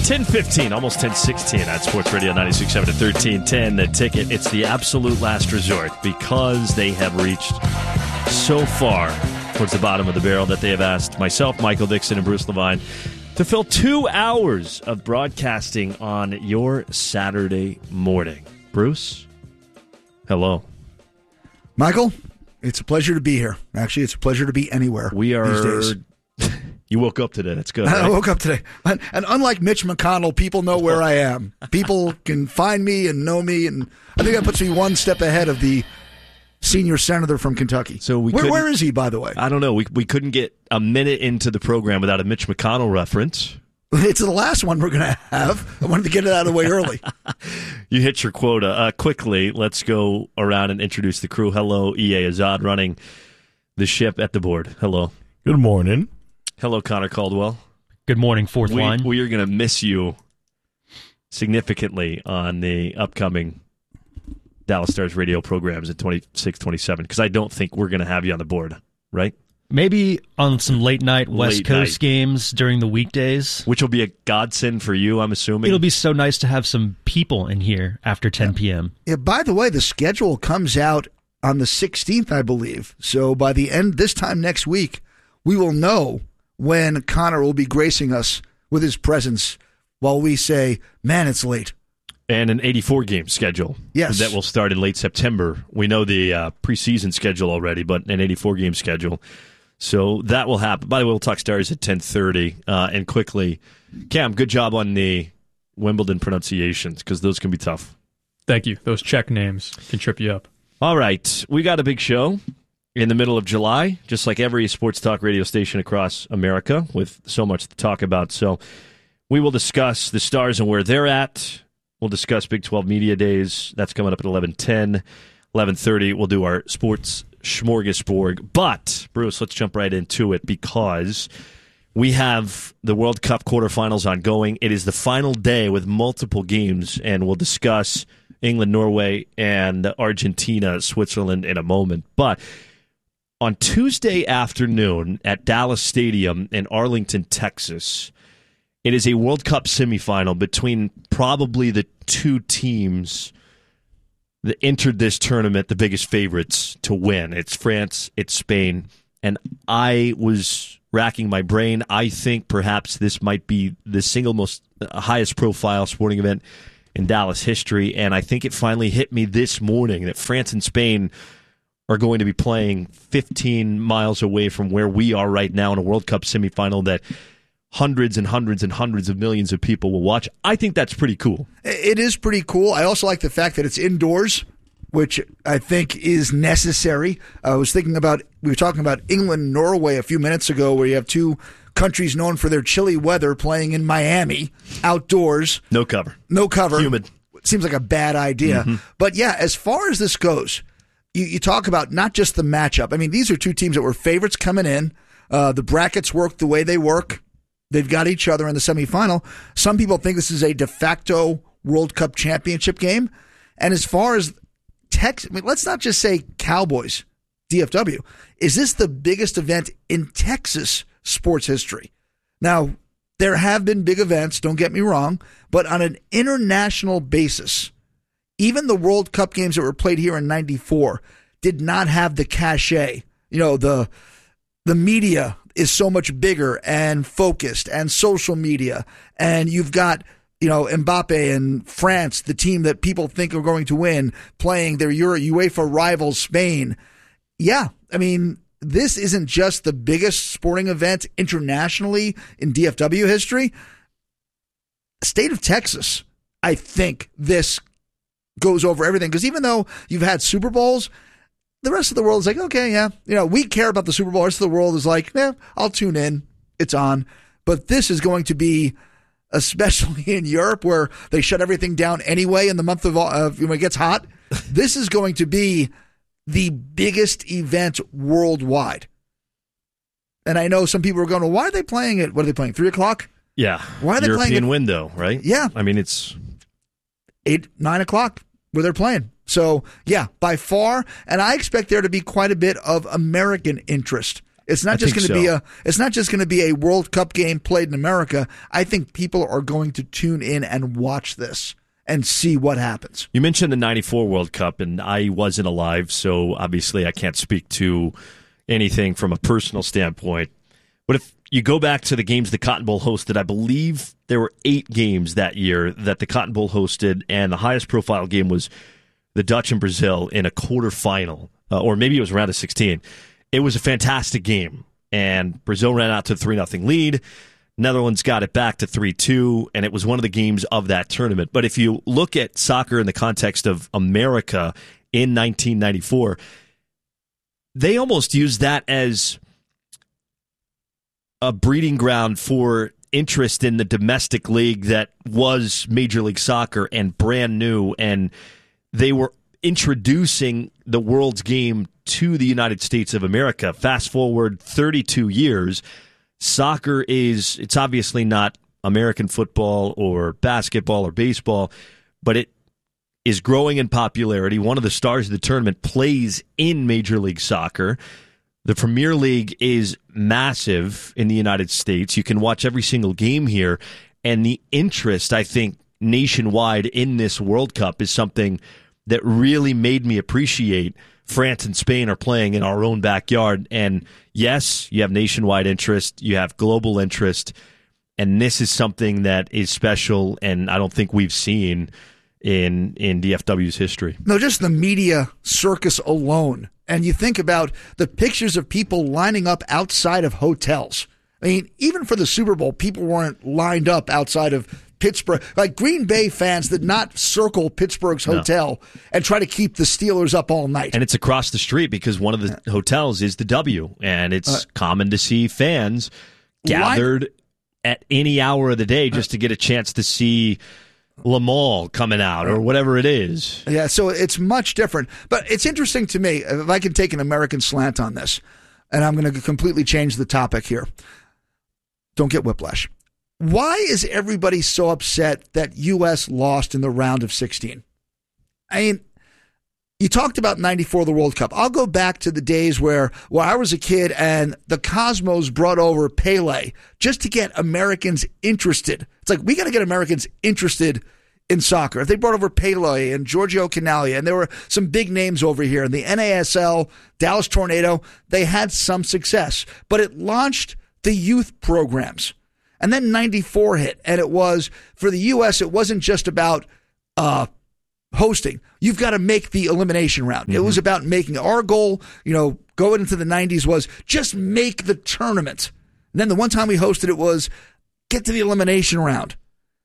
10:15, almost 10:16 at Sports Radio 96.7 to 13:10. The Ticket. It's the absolute last resort because they have reached so far towards the bottom of the barrel that they have asked myself, Michael Dixon, and Bruce Levine to fill 2 hours of broadcasting on your Saturday morning. Bruce, hello. Michael, it's a pleasure to be here. Actually, it's a pleasure to be anywhere We are. these days. You woke up today. That's good. I Right? woke up today. And unlike Mitch McConnell, people know where I am. People can find me and know me, and I think that puts me one step ahead of the senior senator from Kentucky. So where is he, by the way? I don't know. We couldn't get a minute into the program without a Mitch McConnell reference. It's the last one we're going to have. I wanted to get it out of the way early. You hit your quota. Quickly, let's go around and introduce the crew. Hello, EA Azad running the ship at the board. Hello. Good morning. Hello, Connor Caldwell. Good morning, fourth line. We are going to miss you significantly on the upcoming Dallas Stars radio programs at 26, 27, because I don't think we're going to have you on the board, right? Maybe on some late night West Late Coast night. games during the weekdays. Which will be a godsend for you, I'm assuming. It'll be so nice to have some people in here after 10 p.m. Yeah, by the way, the schedule comes out on the 16th, I believe. So by the end, this time next week, we will know when Connor will be gracing us with his presence while we say, man, it's late. And an 84-game schedule. Yes. That will start in late September. We know the preseason schedule already, but an 84-game schedule. So that will happen. By the way, we'll talk Stars at 10:30. And quickly, Cam, good job on the Wimbledon pronunciations, because those can be tough. Thank you. Those Czech names can trip you up. All right. We got a big show in the middle of July, just like every sports talk radio station across America, with so much to talk about. So we will discuss the Stars and where they're at. We'll discuss Big 12 Media Days. That's coming up at 11:10. 11:30, we'll do our sports smorgasbord. But, Bruce, let's jump right into it, because we have the World Cup quarterfinals ongoing. It is the final day with multiple games, and we'll discuss England, Norway, and Argentina, Switzerland in a moment. But on Tuesday afternoon at Dallas Stadium in Arlington, Texas, it is a World Cup semifinal between probably the two teams that entered this tournament, the biggest favorites to win. It's France, it's Spain, and I was racking my brain. I think perhaps this might be the single most highest profile sporting event in Dallas history, and I think it finally hit me this morning that France and Spain are going to be playing 15 miles away from where we are right now in a World Cup semifinal that hundreds and hundreds and hundreds of millions of people will watch. I think that's pretty cool. It is pretty cool. I also like the fact that it's indoors, which I think is necessary. I was thinking about, we were talking about England, Norway a few minutes ago, where you have two countries known for their chilly weather playing in Miami, outdoors. No cover. No cover. Humid. Seems like a bad idea. Mm-hmm. But yeah, as far as this goes, you talk about not just the matchup. I mean, these are two teams that were favorites coming in. The brackets work the way they work. They've got each other in the semifinal. Some people think this is a de facto World Cup championship game. And as far as let's not just say Cowboys, DFW. Is this the biggest event in Texas sports history? Now, there have been big events, don't get me wrong, but on an international basis, even the World Cup games that were played here in 94 did not have the cachet. You know, the media is so much bigger and focused, and social media, and you've got, you know, Mbappe and France, the team that people think are going to win, playing their UEFA rivals, Spain. Yeah, I mean, this isn't just the biggest sporting event internationally in DFW history. State of Texas, I think this goes over everything, because even though you've had Super Bowls, the rest of the world is like, okay, yeah, you know, we care about the Super Bowl. The rest of the world is like, I'll tune in. It's on. But this is going to be, especially in Europe, where they shut everything down anyway in the month of when it gets hot. This is going to be the biggest event worldwide. And I know some people are going, well, why are they playing it? What are they playing, 3 o'clock? Yeah. Why are they European playing it? window, right? Yeah. I mean, it's 8, 9 o'clock where they're playing. So, yeah, by far. And I expect there to be quite a bit of American interest It's not just going to be a World Cup game played in America. I think people are going to tune in and watch this and see what happens. You mentioned the 94 World Cup, and I wasn't alive, so obviously I can't speak to anything from a personal standpoint. But if you go back to the games the Cotton Bowl hosted, I believe there were 8 games that year that the Cotton Bowl hosted, and the highest profile game was the Dutch and Brazil in a quarterfinal, or maybe it was round of 16. It was a fantastic game, and Brazil ran out to a 3-0 lead. Netherlands got it back to 3-2, and it was one of the games of that tournament. But if you look at soccer in the context of America in 1994, they almost used that as a breeding ground for interest in the domestic league that was Major League Soccer and brand new, and they were introducing the world's game to the United States of America. Fast forward 32 years, soccer it's obviously not American football or basketball or baseball, but it is growing in popularity. One of the stars of the tournament plays in Major League Soccer. The Premier League is massive in the United States. You can watch every single game here, and the interest, I think, nationwide in this World Cup is something that really made me appreciate France and Spain are playing in our own backyard. And yes, you have nationwide interest, you have global interest, and this is something that is special, and I don't think we've seen in DFW's history. No, just the media circus alone. And you think about the pictures of people lining up outside of hotels. I mean, even for the Super Bowl, people weren't lined up outside of Pittsburgh. Like, Green Bay fans did not circle Pittsburgh's hotel and try to keep the Steelers up all night. And it's across the street because one of the hotels is the W, and it's common to see fans gathered at any hour of the day just to get a chance to see Lamal coming out or whatever it is. Yeah, so it's much different. But it's interesting to me, if I can take an American slant on this, and I'm going to completely change the topic here. Don't get whiplash. Why is everybody so upset that U.S. lost in the round of 16? I mean, you talked about 94, the World Cup. I'll go back to the days where I was a kid and the Cosmos brought over Pele just to get Americans interested. It's like, we got to get Americans interested in soccer. If they brought over Pele and Giorgio Canaglia, and there were some big names over here, and the NASL, Dallas Tornado, they had some success. But it launched the youth programs. And then 94 hit, and it was, for the U.S., it wasn't just about hosting. You've got to make the elimination round. Mm-hmm. It was about making. Our goal, going into the 90s was just make the tournament. And then the one time we hosted it was get to the elimination round.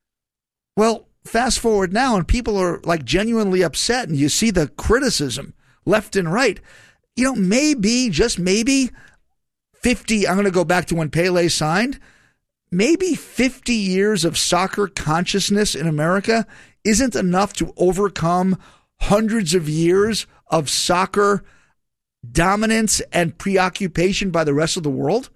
Well, fast forward now, and people are like genuinely upset, and you see the criticism left and right. Maybe, just maybe, 50, I'm going to go back to when Pele signed, maybe 50 years of soccer consciousness in America isn't enough to overcome hundreds of years of soccer dominance and preoccupation by the rest of the world.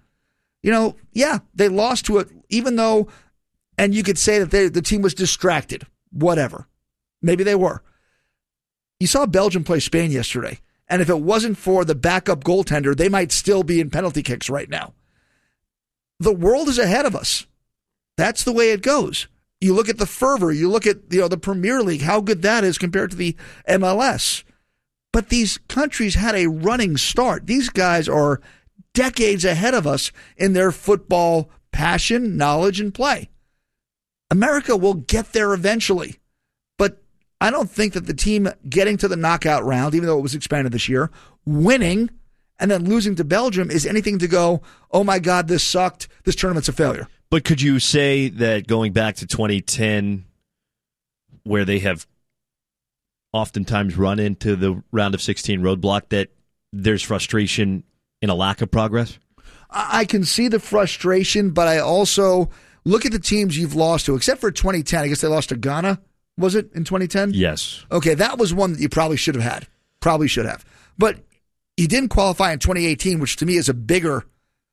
They lost to it, even though, and you could say that the team was distracted, whatever. Maybe they were. You saw Belgium play Spain yesterday, and if it wasn't for the backup goaltender, they might still be in penalty kicks right now. The world is ahead of us. That's the way it goes. You look at the fervor. You look at the Premier League, how good that is compared to the MLS. But these countries had a running start. These guys are decades ahead of us in their football passion, knowledge, and play. America will get there eventually. But I don't think that the team getting to the knockout round, even though it was expanded this year, winning and then losing to Belgium is anything to go, oh my God, this sucked. This tournament's a failure. But could you say that going back to 2010, where they have oftentimes run into the round of 16 roadblock, that there's frustration in a lack of progress? I can see the frustration, but I also look at the teams you've lost to, except for 2010. I guess they lost to Ghana. Was it in 2010? Yes. Okay, that was one that you probably should have had. Probably should have. But you didn't qualify in 2018, which to me is a bigger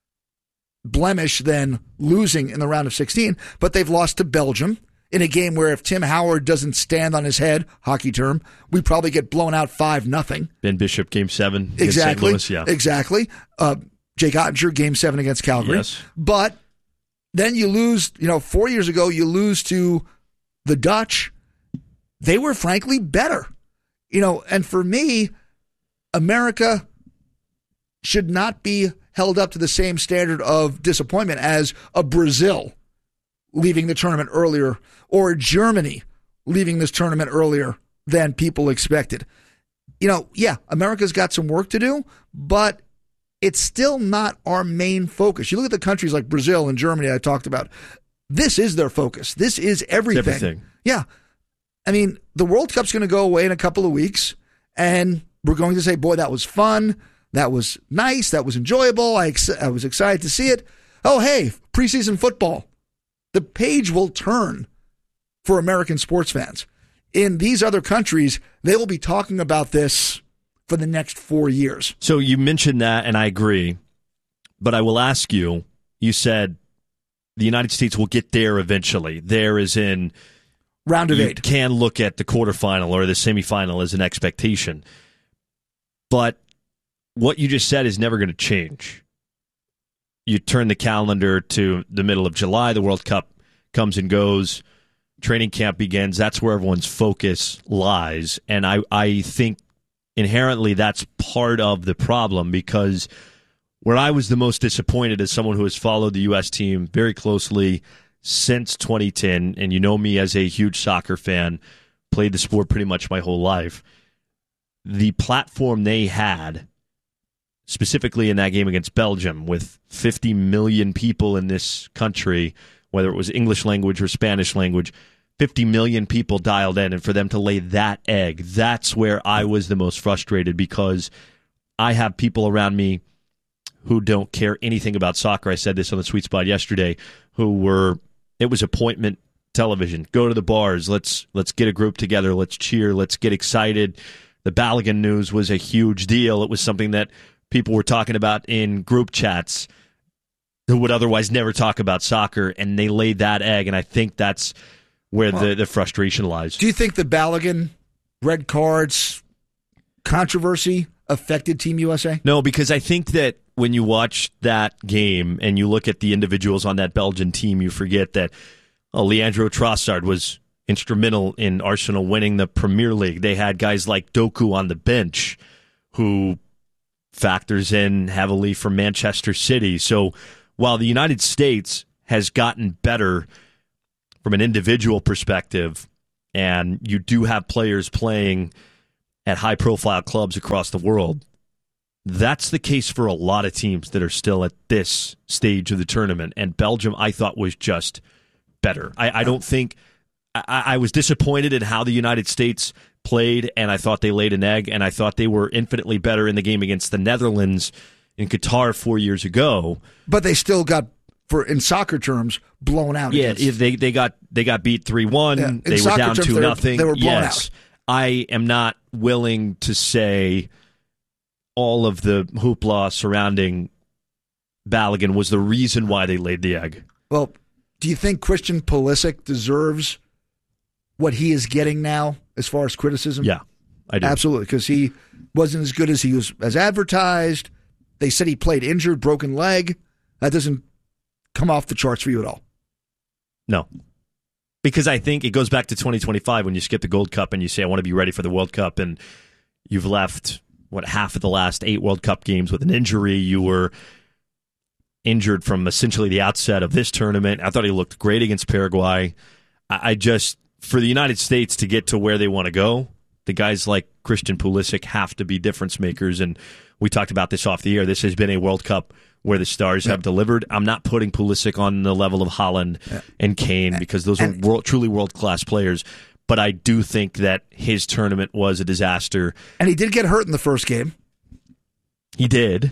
blemish than losing in the round of 16. But they've lost to Belgium in a game where if Tim Howard doesn't stand on his head, hockey term, we probably get blown out 5-0. Ben Bishop, Game 7. Exactly. St. Louis, yeah. Exactly. Jake Ottinger, Game 7 against Calgary. Yes. But then you lose, 4 years ago, you lose to the Dutch. They were frankly better. And for me, America should not be held up to the same standard of disappointment as a Brazil leaving the tournament earlier or Germany leaving this tournament earlier than people expected. America's got some work to do, but it's still not our main focus. You look at the countries like Brazil and Germany I talked about. This is their focus. This is everything. It's everything. Yeah. I mean, the World Cup's going to go away in a couple of weeks, and we're going to say, boy, that was fun. That was nice. That was enjoyable. I was excited to see it. Oh, hey, preseason football. The page will turn for American sports fans. In these other countries, they will be talking about this for the next 4 years. So you mentioned that, and I agree. But I will ask you, you said the United States will get there eventually. There is in round of 8. You can look at the quarterfinal or the semifinal as an expectation. But what you just said is never going to change. You turn the calendar to the middle of July, the World Cup comes and goes, training camp begins, that's where everyone's focus lies. And I think inherently that's part of the problem, because where I was the most disappointed as someone who has followed the U.S. team very closely since 2010, and you know me as a huge soccer fan, played the sport pretty much my whole life, the platform they had, specifically in that game against Belgium, with 50 million people in this country, whether it was English language or Spanish language, 50 million people dialed in, and for them to lay that egg, that's where I was the most frustrated, because I have people around me who don't care anything about soccer. I said this on the Sweet Spot yesterday, it was appointment television. Go to the bars. Let's get a group together. Let's cheer. Let's get excited. The Balogun news was a huge deal. It was something that people were talking about in group chats who would otherwise never talk about soccer, and they laid that egg, and I think that's where the frustration lies. Do you think the Balogun red cards controversy affected Team USA? No, because I think that when you watch that game and you look at the individuals on that Belgian team, you forget that Leandro Trossard was instrumental in Arsenal winning the Premier League. They had guys like Doku on the bench who factors in heavily for Manchester City. So while the United States has gotten better from an individual perspective, and you do have players playing at high-profile clubs across the world, that's the case for a lot of teams that are still at this stage of the tournament. And Belgium, I thought, was just better. I don't think... I was disappointed in how the United States played, and I thought they laid an egg, and I thought they were infinitely better in the game against the Netherlands in Qatar 4 years ago. But they still got, in soccer terms, blown out. Yeah, they got beat 3-1. Yeah, they were down 2-0. They were blown out. I am not willing to say all of the hoopla surrounding Balogun was the reason why they laid the egg. Well, do you think Christian Pulisic deserves what he is getting now as far as criticism? Yeah, I do. Absolutely, because he wasn't as good as he was as advertised. They said he played injured, broken leg. That doesn't come off the charts for you at all. No. Because I think it goes back to 2025 when you skip the Gold Cup and you say, I want to be ready for the World Cup, and you've left, half of the last 8 World Cup games with an injury. You were injured from essentially the outset of this tournament. I thought he looked great against Paraguay. For the United States to get to where they want to go, the guys like Christian Pulisic have to be difference makers, and we talked about this off the air. This has been a World Cup where the stars have delivered. I'm not putting Pulisic on the level of Haaland and Kane, because those are truly world-class players, but I do think that his tournament was a disaster. And he did get hurt in the first game. He did.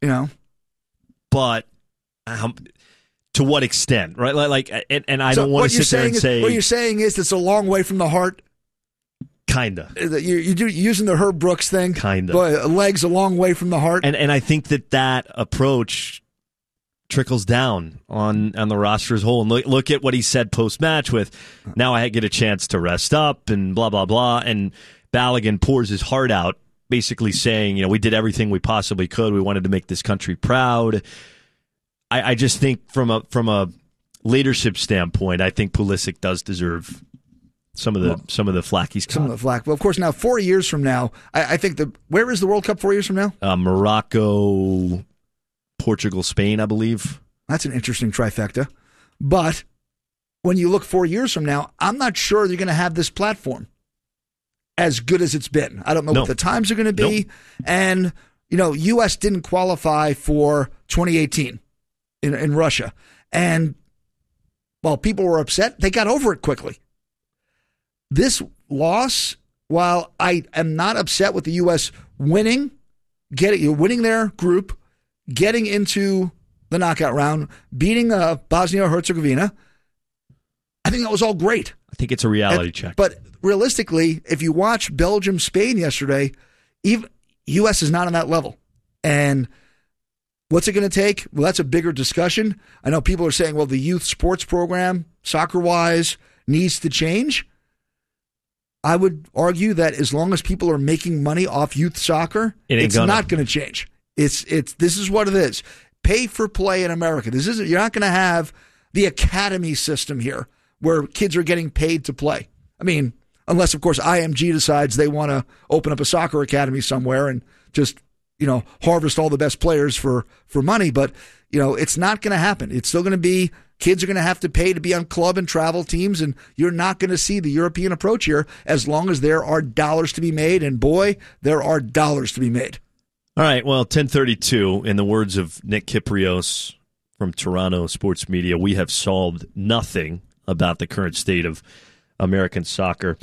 But to what extent, right? And I don't want to sit there and say... What you're saying is it's a long way from the heart? Kinda. You're using the Herb Brooks thing? Kinda. But legs a long way from the heart? And I think that approach trickles down on the roster as a whole. And look at what he said post-match with, now I get a chance to rest up and blah, blah, blah. And Balogun pours his heart out basically saying, we did everything we possibly could. We wanted to make this country proud. I just think from a leadership standpoint, I think Pulisic does deserve some of the flack he's caught. Some of the flack. Well, of course, now 4 years from now, I think where is the World Cup 4 years from now? Morocco, Portugal, Spain, I believe. That's an interesting trifecta. But when you look 4 years from now, I'm not sure you're going to have this platform as good as it's been. I don't know what the times are going to be. Nope. And, U.S. didn't qualify for 2018 in Russia. And while people were upset, they got over it quickly. This loss, while I am not upset with the U.S. winning their group, getting into the knockout round, beating Bosnia-Herzegovina, I think that was all great. I think it's a reality check. But realistically, if you watch Belgium-Spain yesterday, even U.S. is not on that level. And what's it going to take? Well, that's a bigger discussion. I know people are saying, well, the youth sports program, soccer-wise, needs to change. I would argue that as long as people are making money off youth soccer, it's not going to change. This is what it is. Pay for play in America. You're not going to have the academy system here where kids are getting paid to play. I mean, unless, of course, IMG decides they want to open up a soccer academy somewhere and just, harvest all the best players for money. But, it's not going to happen. It's still going to be kids are going to have to pay to be on club and travel teams, and you're not going to see the European approach here as long as there are dollars to be made. And, boy, there are dollars to be made. All right, well, 10:32, in the words of Nick Kyprios from Toronto Sports Media, we have solved nothing about the current state of American soccer.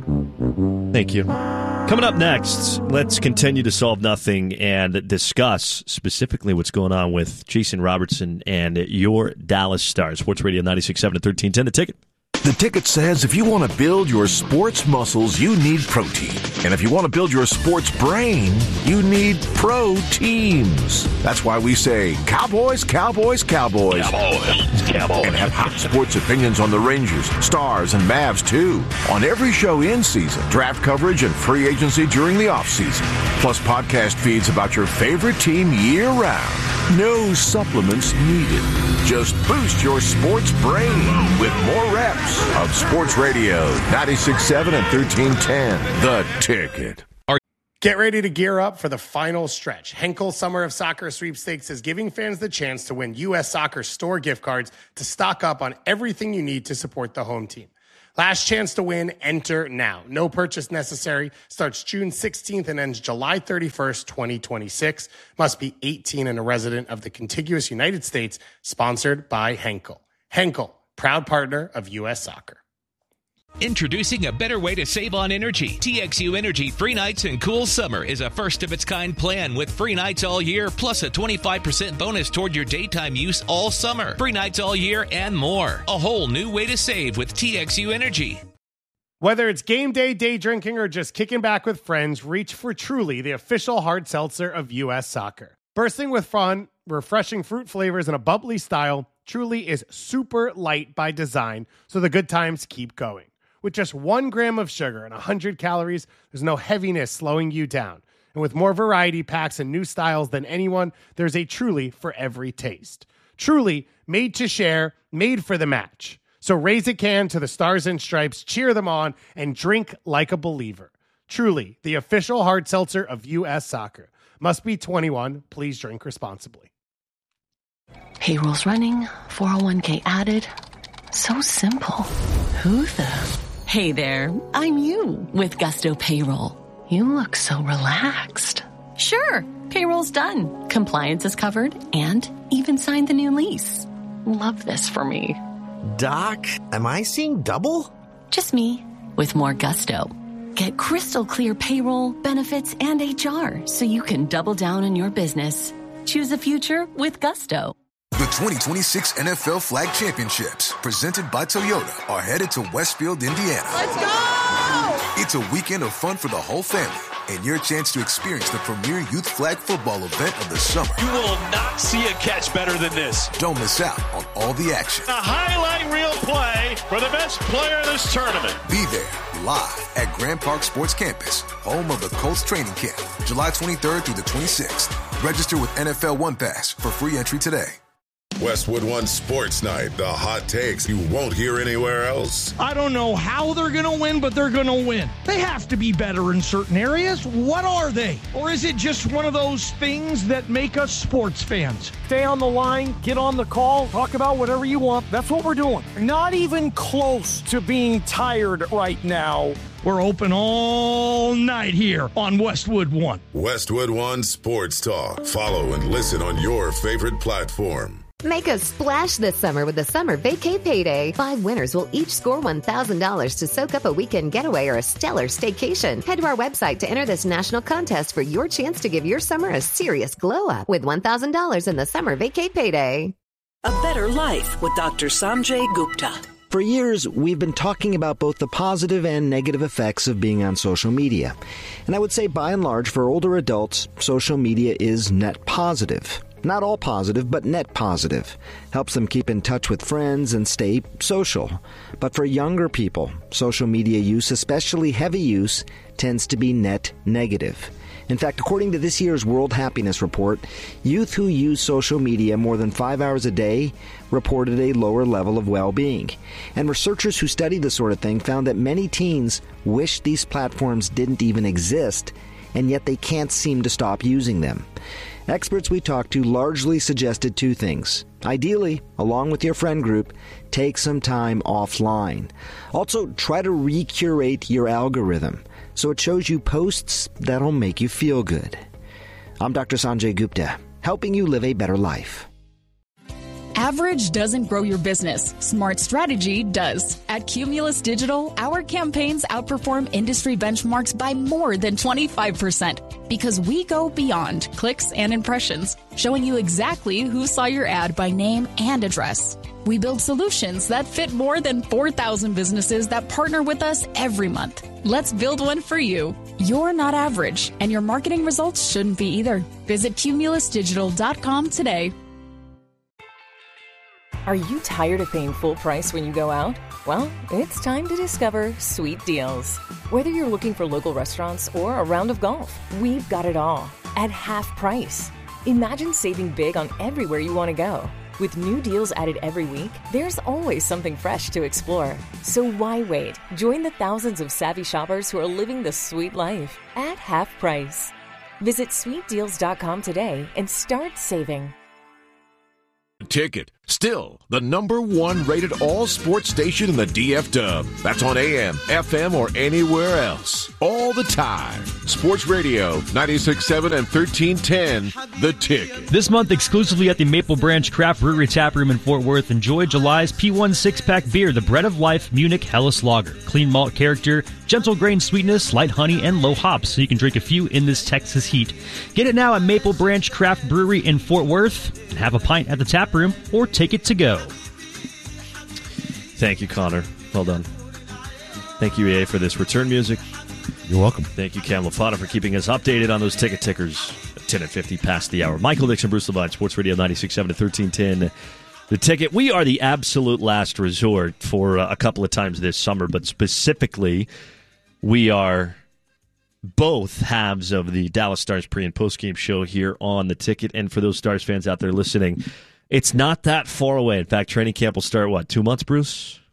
Thank you. Coming up next, let's continue to solve nothing and discuss specifically what's going on with Jason Robertson and your Dallas Stars. Sports Radio 96.7 and 1310, The Ticket. The Ticket says if you want to build your sports muscles, you need protein. And if you want to build your sports brain, you need pro teams. That's why we say Cowboys, Cowboys, Cowboys. Cowboys, Cowboys. And have hot sports opinions on the Rangers, Stars, and Mavs, too. On every show in season, draft coverage, and free agency during the offseason. Plus podcast feeds about your favorite team year-round. No supplements needed. Just boost your sports brain with more reps of Sports Radio 96.7 and 1310. The Ticket. Get ready to gear up for the final stretch. Henkel Summer of Soccer Sweepstakes is giving fans the chance to win U.S. Soccer store gift cards to stock up on everything you need to support the home team. Last chance to win, enter now. No purchase necessary. Starts June 16th and ends July 31st, 2026. Must be 18 and a resident of the contiguous United States. Sponsored by Henkel. Henkel, proud partner of U.S. Soccer. Introducing a better way to save on energy. TXU Energy Free Nights and Cool Summer is a first-of-its-kind plan with free nights all year, plus a 25% bonus toward your daytime use all summer. Free nights all year and more. A whole new way to save with TXU Energy. Whether it's game day, day drinking, or just kicking back with friends, reach for Truly, the official hard seltzer of U.S. Soccer. Bursting with fun, refreshing fruit flavors, and a bubbly style, Truly is super light by design, so the good times keep going. With just 1 gram of sugar and 100 calories, there's no heaviness slowing you down. And with more variety packs and new styles than anyone, there's a Truly for every taste. Truly, made to share, made for the match. So raise a can to the Stars and Stripes, cheer them on, and drink like a believer. Truly, the official hard seltzer of U.S. Soccer. Must be 21. Please drink responsibly. Payroll's running, 401k added. So simple. Who the... Hey there, I'm you with Gusto Payroll. You look so relaxed. Sure, payroll's done. Compliance is covered and even signed the new lease. Love this for me. Doc, am I seeing double? Just me with more Gusto. Get crystal clear payroll, benefits, and HR so you can double down on your business. Choose a future with Gusto. The 2026 NFL Flag Championships, presented by Toyota, are headed to Westfield, Indiana. Let's go! It's a weekend of fun for the whole family and your chance to experience the premier youth flag football event of the summer. You will not see a catch better than this. Don't miss out on all the action. A highlight reel play for for the best player in this tournament. Be there live at Grand Park Sports Campus, home of the Colts training camp, July 23rd through the 26th. Register with NFL One Pass for free entry today. Westwood One Sports Night, the hot takes you won't hear anywhere else. I don't know how they're going to win, but they're going to win. They have to be better in certain areas. What are they? Or is it just one of those things that make us sports fans? Stay on the line, get on the call, talk about whatever you want. That's what we're doing. Not even close to being tired right now. We're open all night here on Westwood One. Westwood One Sports Talk. Follow and listen on your favorite platform. Make a splash this summer with the Summer Vacay Payday. 5 winners will each score $1,000 to soak up a weekend getaway or a stellar staycation. Head to our website to enter this national contest for your chance to give your summer a serious glow up with $1,000 in the Summer Vacay Payday. A better life with Dr. Sanjay Gupta. For years, we've been talking about both the positive and negative effects of being on social media. And I would say, by and large, for older adults, social media is net positive. Not all positive, but net positive. Helps them keep in touch with friends and stay social. But for younger people, social media use, especially heavy use, tends to be net negative. In fact, according to this year's World Happiness Report, youth who use social media more than 5 hours a day reported a lower level of well-being. And researchers who study this sort of thing found that many teens wish these platforms didn't even exist, and yet they can't seem to stop using them. Experts we talked to largely suggested 2 things. Ideally, along with your friend group, take some time offline. Also, try to recurate your algorithm so it shows you posts that'll make you feel good. I'm Dr. Sanjay Gupta, helping you live a better life. Average doesn't grow your business. Smart strategy does. At Cumulus Digital, our campaigns outperform industry benchmarks by more than 25% because we go beyond clicks and impressions, showing you exactly who saw your ad by name and address. We build solutions that fit more than 4,000 businesses that partner with us every month. Let's build one for you. You're not average, and your marketing results shouldn't be either. Visit cumulusdigital.com today. Are you tired of paying full price when you go out? Well, it's time to discover Sweet Deals. Whether you're looking for local restaurants or a round of golf, we've got it all at half price. Imagine saving big on everywhere you want to go. With new deals added every week, there's always something fresh to explore. So why wait? Join the thousands of savvy shoppers who are living the sweet life at half price. Visit sweetdeals.com today and start saving. Ticket, still the #1 rated all-sports station in the DF Dub. That's on AM, FM, or anywhere else. All the time. Sports Radio, 96.7 and 1310, The Ticket. This month, exclusively at the Maple Branch Craft Brewery Tap Room in Fort Worth, enjoy July's P1 6-pack beer, the Bread of Life Munich Helles Lager. Clean malt character, gentle grain sweetness, light honey, and low hops, so you can drink a few in this Texas heat. Get it now at Maple Branch Craft Brewery in Fort Worth, and have a pint at the tap room or take it to go. Thank you, Connor. Well done. Thank you, EA, for this return music. You're welcome. Thank you, Cam Lafata, for keeping us updated on those ticket tickers at 10 and 50 past the hour. Michael Dixon, Bruce Levine, Sports Radio 96.7 to 1310. The Ticket. We are the absolute last resort for a couple of times this summer, but specifically, we are both halves of the Dallas Stars pre- and post-game show here on The Ticket. And for those Stars fans out there listening, it's not that far away. In fact, training camp will start, 2 months, Bruce?